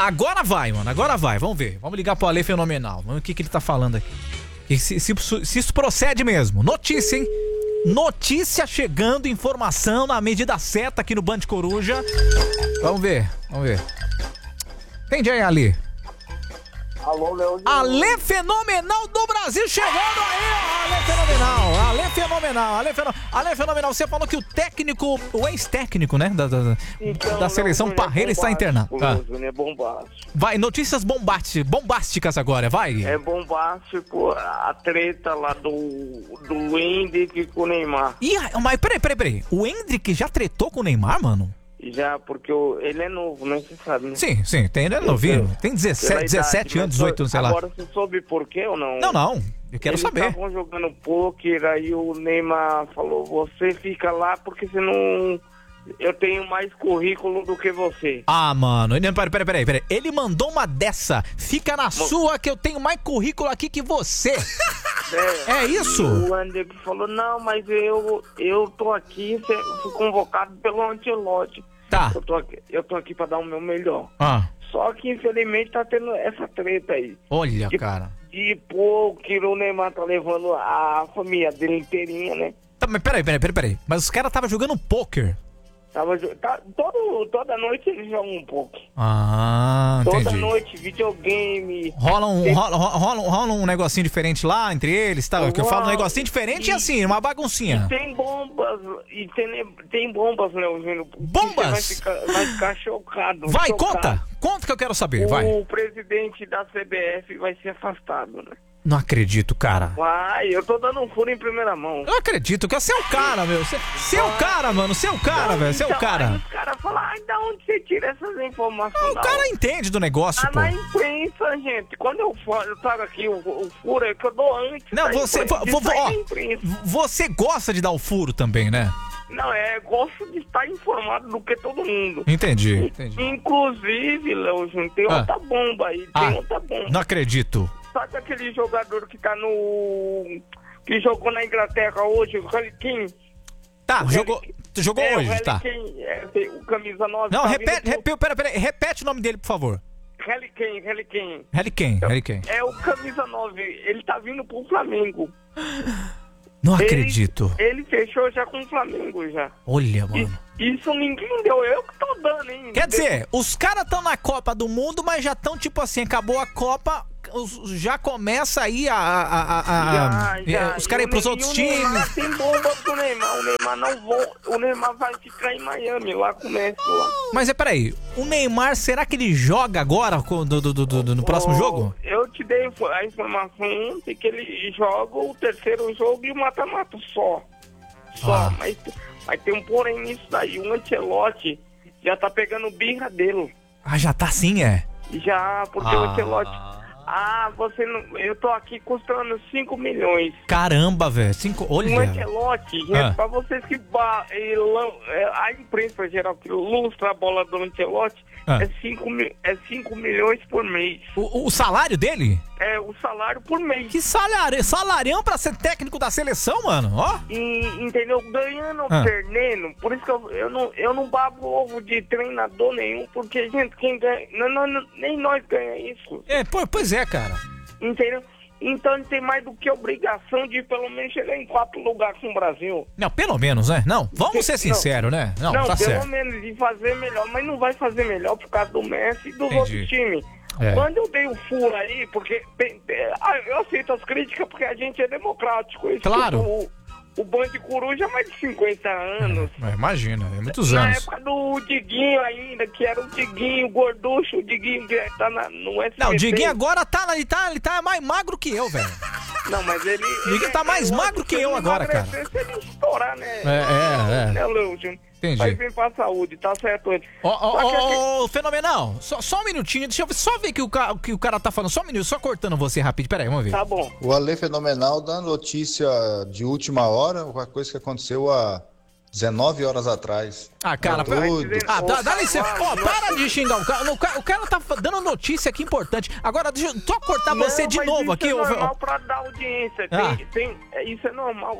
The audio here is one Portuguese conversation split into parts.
Agora vai, mano. Agora vai. Vamos ver. Vamos ligar pro Ale Fenomenal. Vamos ver o que ele tá falando aqui. E se isso procede mesmo. Notícia, hein? Notícia chegando, informação na medida certa aqui no Band Coruja. Vamos ver. Entende aí, Ale? Alô, Leandro. Ale Fenomenal do Brasil chegando aí, ó. Ale Fenomenal. Você falou que o técnico, o ex-técnico, né? Da seleção Parreira está internado. É bombástico. Vai, notícias bombásticas agora, vai. É bombástico a treta lá do Hendrick com o Neymar. Ih, mas peraí. O Hendrick já tretou com o Neymar, mano? Já, porque ele é novo, né? Você sabe, né? Sim, ele é novinho. Tem 17 anos, 18 anos, sei lá. Agora você soube por quê ou não? Não. Eu quero saber. Eles estavam jogando pôquer, aí o Neymar falou, você fica lá porque você não... Eu tenho mais currículo do que você. Ah, mano, peraí. Ele mandou uma dessa. Fica na sua que eu tenho mais currículo aqui que você. É isso? O Hendrick falou, não, mas eu tô aqui, fui convocado pelo Ancelotti. Tá. Eu tô aqui pra dar o meu melhor. Ah. Só que infelizmente tá tendo essa treta aí. Olha, cara. De pôquer, o Neymar tá levando a família dele inteirinha, né? Tá, mas peraí. Mas os caras estavam jogando pôquer. Toda noite eles jogam um pouco. Ah, entendi. Toda noite, videogame. Rola um negocinho diferente lá entre eles, tá? Que eu falo um negocinho diferente assim, uma baguncinha. Tem bombas, né, Júnior? Bombas? Vai ficar chocado. Vai, conta que eu quero saber, vai. O presidente da CBF vai ser afastado, né? Não acredito, cara. Vai, eu tô dando um furo em primeira mão. Eu acredito que você é o cara, meu. Você é o cara, mano. Você é o cara, velho. Você é o cara. Aí os caras falam, da onde você tira essas informações? O cara entende do negócio, pô. Na imprensa, gente. Quando eu trago aqui o furo, é que eu dou antes. Não, você gosta de dar o furo também, né? Não, gosto de estar informado do que todo mundo. Entendi. Inclusive, Léo Júnior, tem outra bomba aí. Outra bomba. Não acredito. Sabe aquele jogador que tá que jogou na Inglaterra hoje, o Harry Kane? Tá, jogou hoje, tá. O camisa 9. Não, peraí, repete o nome dele, por favor. Harry Kane. É o camisa 9, ele tá vindo pro Flamengo. Não acredito. Ele fechou já com o Flamengo, já. Olha, mano. Isso ninguém deu, eu que tô dando, hein? Quer dizer, os caras estão na Copa do Mundo, mas já estão tipo assim, acabou a Copa, já começa aí os caras ir pros outros times. Tem bomba pro Neymar, o Neymar vai ficar em Miami, lá com o Messi lá. Mas peraí, o Neymar, será que ele joga agora no próximo jogo? Eu te dei a informação ontem que ele joga o terceiro jogo e o mata-mata só. Mas tem um porém nisso daí, o Ancelotti já tá pegando birra dele. Ah, já tá assim, é? Já, porque o Ancelotti... você não... Eu tô aqui custando 5 milhões. Caramba, velho. Olha. O Ancelotti, gente, pra vocês que... A imprensa geral que lustra a bola do Ancelotti é 5 milhões por mês. O salário dele? É, o salário por mês. Que salarião pra ser técnico da seleção, mano, ó. Entendeu? Ganhando ou perdendo. Por isso que eu não babo ovo de treinador nenhum, porque, gente, quem ganha... nem nós ganhamos isso. Pois é, cara. Entendeu? Então ele tem mais do que obrigação de pelo menos chegar em 4 lugares com o Brasil. Não, pelo menos, né? Não, vamos ser sinceros, né? Não, tá certo. Pelo menos de fazer melhor, mas não vai fazer melhor por causa do Messi e dos outros times. Quando eu dei o furo aí, porque eu aceito as críticas porque a gente é democrático. Claro. O Band Coruja há mais de 50 anos. Imagina, é muitos Na anos. época do Diguinho ainda, que era o Diguinho, o gorducho, o Diguinho que tá no SBT. Não, o Diguinho agora ele tá mais magro que eu, velho. Não, mas ele... O Diguinho tá mais magro que eu agora, cara. Se ele estourar, né? Né, Lúcio? Entendi. Vai vir pra saúde, tá certo? Ô, Fenomenal, só um minutinho, deixa eu só ver que o cara tá falando, só um minuto, só cortando você rapidinho, peraí, vamos ver. Tá bom. O Ale Fenomenal dá notícia de última hora, uma coisa que aconteceu há 19 horas atrás. Ah, cara, dá licença. Ó, para de xingar o cara. O cara tá dando notícia aqui importante. Agora, deixa eu só cortar você de novo aqui. Isso é normal pra dar audiência. Isso é normal.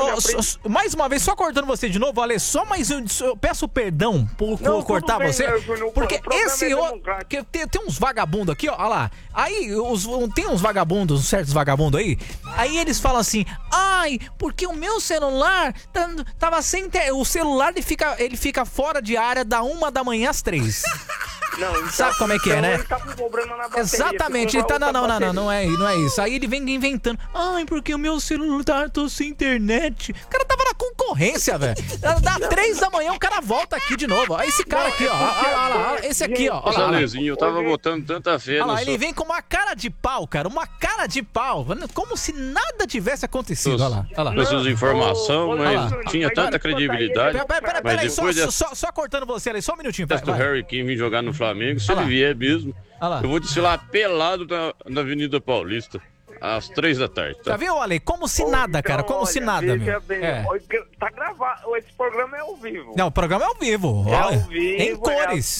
Mais uma vez, só cortando você de novo, Ale, só mais eu peço perdão por cortar você. Porque esse outro. Tem uns vagabundos aqui, ó. Olha lá. Aí, tem uns vagabundos, certos vagabundos aí. Aí eles falam assim: ai, porque o meu celular tava sem. O celular ele fica fora de área da 1 da manhã às 3. Não, então, sabe como é que é, né? Ele tá com problema na bateria. Exatamente, ele tá. Não é isso. Aí ele vem inventando. Ai, porque o meu celular tô sem internet. O cara tava na concorrência, velho. Dá 3 da manhã, o cara volta aqui de novo. Aí esse cara aqui, ó. Olha lá, esse aqui, ó. Olha lá, eu tava botando tanta fé. Olha lá, ele vem com uma cara de pau, cara. Uma cara de pau. Como se nada tivesse acontecido. Olha lá. Essas informações, mas tinha tanta credibilidade. Peraí, só cortando você ali, só um minutinho. O Harry Kane vir jogar no Flamengo, se ele vier mesmo, eu vou desfilar pelado na Avenida Paulista às 3 da tarde. Tá? Já viu, Ale? Como se nada, cara. Como se nada, meu. Tá gravado. Esse programa é ao vivo. Não, o programa é ao vivo. É ao vivo. Em cores.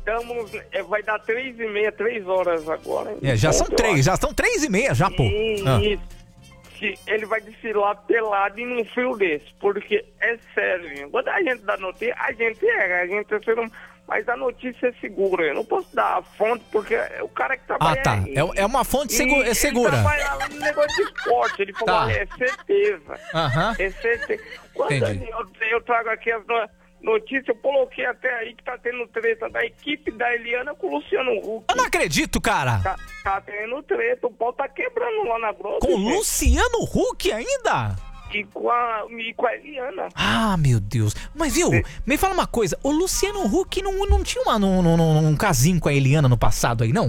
Vai dar 3h30, 3 horas agora. Já são 3. Já estão 3h30 já, pô. Isso. Ele vai desfilar pelado e num fio desse. Porque é sério. Quando a gente dá notícia, a gente erra. Mas a notícia é segura. Eu não posso dar a fonte, porque é o cara que trabalha... Ah, tá. É uma fonte segura. Ele trabalha lá no negócio de esporte. Ele falou, olha, é certeza. É certeza. Quando eu trago aqui as notícias, eu coloquei até aí que tá tendo treta da equipe da Eliana com o Luciano Huck. Eu não acredito, cara. Tá tendo treta. O pau tá quebrando lá na Globo. Com o Luciano Huck ainda? E com a Eliana. Ah, meu Deus. Mas, viu, me fala uma coisa. O Luciano Huck não tinha um casinho com a Eliana no passado aí, não?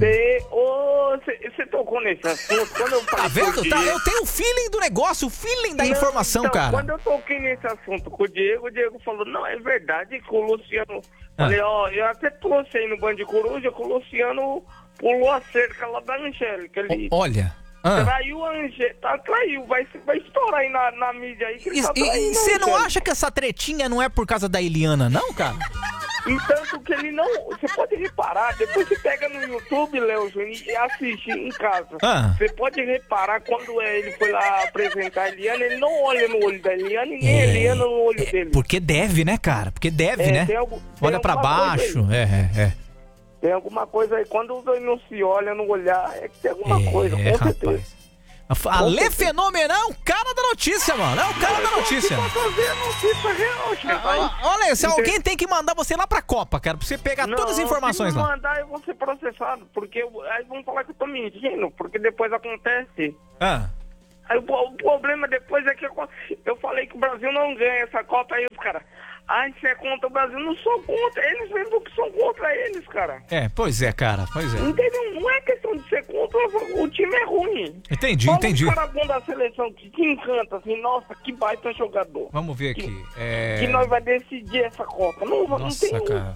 Você tocou nesse assunto. Quando eu falei, tá vendo? Eu tenho o feeling do negócio, o feeling da informação, então, cara. Quando eu toquei nesse assunto com o Diego falou, não, é verdade que o Luciano... Falei, eu até trouxe aí no Band de Coruja que o Luciano pulou a cerca lá da Angélica. Olha... Traiu a Angélica, vai estourar aí na mídia aí que ele tá traindo. E você não acha que essa tretinha não é por causa da Eliana, não, cara? Tanto que ele não... Você pode reparar, depois você pega no YouTube, Léo Júnior, e assiste em casa. Você pode reparar quando ele foi lá apresentar a Eliana, ele não olha no olho da Eliana e nem a Eliana no olho dele. Porque deve, né, cara? Porque deve, né? Olha pra baixo, Tem alguma coisa aí. Quando os dois não se olham no olhar, é que tem alguma coisa, com certeza. Ale Fenomenal, o cara da notícia, mano. É o cara da notícia. Olha, se alguém tem que mandar você lá pra Copa, cara, pra você pegar todas as informações lá. Se mandar, eu vou ser processado, porque aí vão falar que eu tô mentindo, porque depois acontece. Aí o problema depois é que eu falei que o Brasil não ganha essa Copa, aí os caras... Ai, você é contra o Brasil? Não sou contra. Eles mesmo que são contra eles, cara. Pois é, cara. Pois é. Entendeu? Não é questão de ser contra, o time é ruim. Entendi. O cara bom da seleção que encanta, assim, nossa, que baita jogador. Vamos ver aqui. Que nós vai decidir essa Copa. Não tem cara.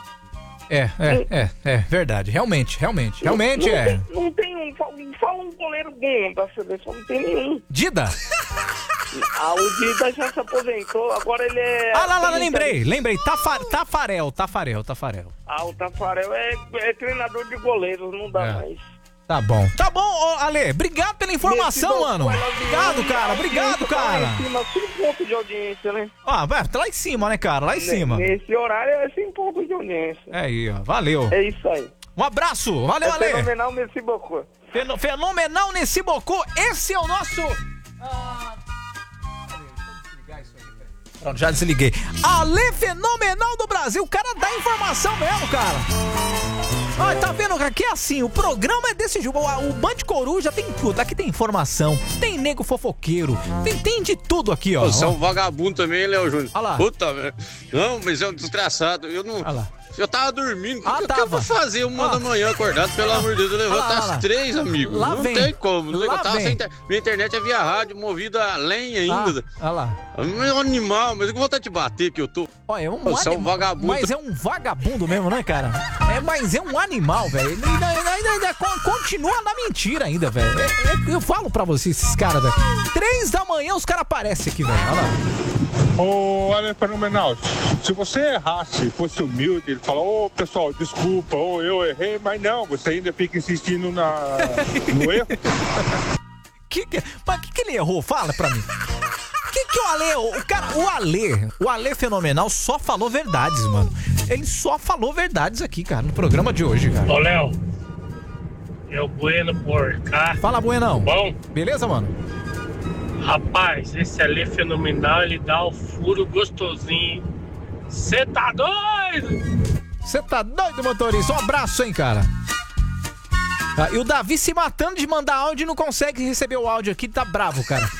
Verdade. Realmente é. Não tem um. Fala um goleiro bom da seleção, não tem nenhum. Dida? O Dida já se aposentou, agora ele é... lembrei. Tafarel. O Tafarel é treinador de goleiros, não dá mais. Tá bom, Ale, obrigado pela informação, mano. Obrigado, cara. 5 pontos de audiência, né? Tá lá em cima, né, cara? Lá em cima. Nesse horário é 5 pontos de audiência. Aí, ó, valeu. É isso aí. Um abraço, valeu, Ale. Fenomenal nesse bocô. Fenomenal nesse bocô, esse é o nosso... Pronto, já desliguei. Ale Fenomenal do Brasil, o cara dá informação mesmo, cara. Tá vendo? Aqui é assim, o programa é desse jogo. O Band Coruja tem tudo. Aqui tem informação, tem nego fofoqueiro, tem de tudo aqui, ó. Você é um vagabundo também, Léo Júnior. Olha lá. Puta, velho. Não, mas é um desgraçado. Eu não... Olha lá. Eu tava dormindo. O que eu vou fazer 1 da manhã acordado? Pelo amor de Deus, eu levanto às 3, amigo. Não tem como. Eu tava sem minha internet é via rádio, movida a lenha ainda. Olha lá. É um animal, mas eu vou vontade de bater que eu tô. Você é um vagabundo. Mas é um vagabundo mesmo, né, cara? Mas é um animal, velho. Ele ainda continua na mentira ainda, velho. Eu falo pra vocês, esses caras, velho. 3 da manhã os caras aparecem aqui, velho. Olha lá. Ô, Ale Fenomenal, se você errasse, fosse humilde, ele fala, ô pessoal, desculpa, eu errei, mas não, você ainda fica insistindo no erro. Mas o que ele errou? Fala pra mim. Que o Ale, o Ale Fenomenal só falou verdades, mano. Ele só falou verdades aqui, cara, no programa de hoje, cara. Ô, Léo, é o Bueno por cá. Fala, Buenão. Bom? Beleza, mano? Rapaz, esse Ale Fenomenal, ele dá o furo gostosinho. Cê tá doido? Você tá doido, motorista? Um abraço, hein, cara. E o Davi se matando de mandar áudio e não consegue receber o áudio aqui, tá bravo, cara.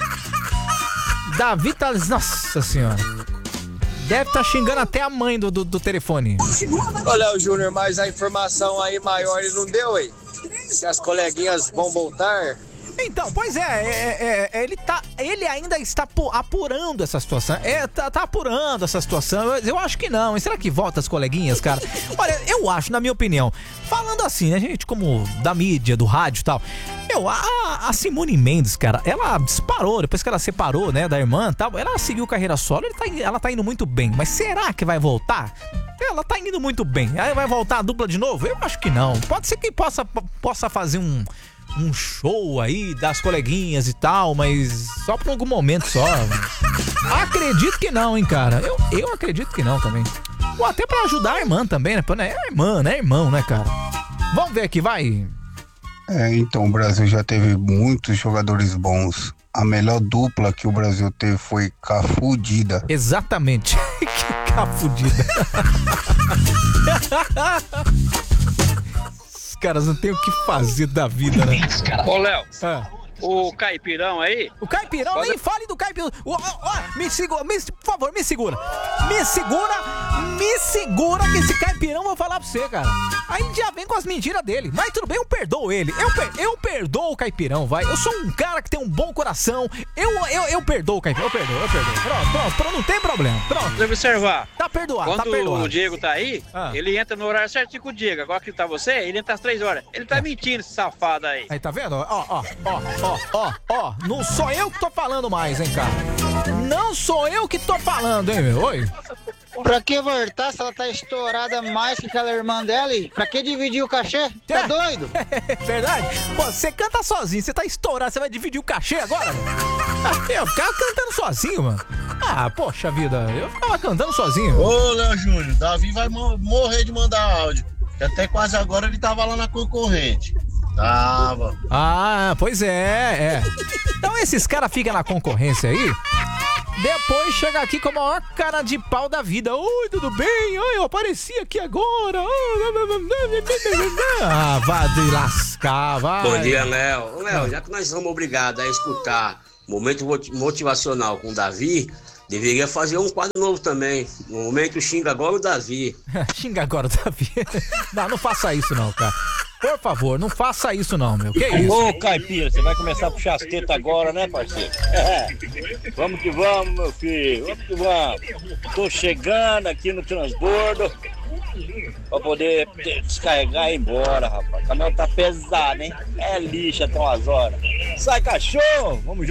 Davi tá... Nossa senhora. Deve tá xingando até a mãe do telefone. Olha o Júnior, mas a informação aí maior ele não deu, hein? Se as coleguinhas vão voltar... Então, pois ele ainda está apurando essa situação. Tá apurando essa situação. Eu acho que não. E será que volta as coleguinhas, cara? Olha, eu acho, na minha opinião, falando assim, né, gente, como da mídia, do rádio e tal, a Simone Mendes, cara, ela disparou, depois que ela separou, né, da irmã e tal, ela seguiu carreira solo, ela tá indo muito bem. Mas será que vai voltar? Ela tá indo muito bem. Aí vai voltar a dupla de novo? Eu acho que não. Pode ser que possa fazer um show aí das coleguinhas e tal, mas só por algum momento só. Acredito que não, hein, cara. Eu acredito que não também. Ou até pra ajudar a irmã também, né? É irmã, né? Irmão, né, cara? Vamos ver aqui, vai. Então, o Brasil já teve muitos jogadores bons. A melhor dupla que o Brasil teve foi Cafudida. Exatamente. Que Cafudida. Os caras não tem o que fazer da vida, né? Ô, Léo, o Caipirão aí... O Caipirão, nem fale do Caipirão. Me segura, por favor, me segura. Me segura que esse Caipirão eu vou falar pra você, cara. Aí já vem com as mentiras dele. Mas tudo bem, eu perdoo ele. Eu perdoo o Caipirão, vai. Eu sou um cara que tem um bom coração. Eu perdoo o Caipirão, eu perdoo. Pronto, não tem problema. Pronto. Você observar. Tá perdoado, Quando o Diego tá aí, ele entra no horário certinho com o Diego. Agora que tá você, ele entra às 3 horas. Ele tá mentindo, esse safado aí. Aí, tá vendo? Ó, não sou eu que tô falando mais, hein, cara? Não sou eu que tô falando, hein, meu? Oi. Pra que voltar se ela tá estourada mais que aquela irmã dela? Pra que dividir o cachê? Tá doido? Verdade? Pô, você canta sozinho, você tá estourado, você vai dividir o cachê agora? Eu ficava cantando sozinho, mano. Poxa vida, eu ficava cantando sozinho. Ô, Léo Júnior, Davi vai morrer de mandar áudio. Até quase agora ele tava lá na concorrente. Tava. Pois é. Então esses caras ficam na concorrência aí, depois chega aqui com a maior cara de pau da vida. Oi, tudo bem? Oi, eu apareci aqui agora. Vai de lascar, vai. Bom dia, Léo. Léo, já que nós somos obrigados a escutar momento motivacional com o Davi, deveria fazer um quadro novo também. No momento xinga agora o Davi. Xinga agora o Davi. Não faça isso não, cara. Por favor, não faça isso não, meu. Que isso? Ô, Caipira, você vai começar a puxar as tetas agora, né, parceiro? Vamos que vamos, meu filho. Vamos que vamos. Tô chegando aqui no transbordo pra poder descarregar e ir embora, rapaz. O caminhão tá pesado, hein? É lixo até umas horas. Sai, cachorro! Vamos junto.